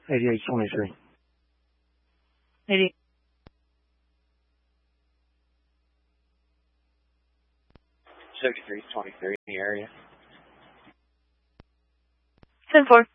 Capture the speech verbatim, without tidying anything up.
eighty-eight twenty-three. eighty. sixty-three twenty-three in the area. ten four.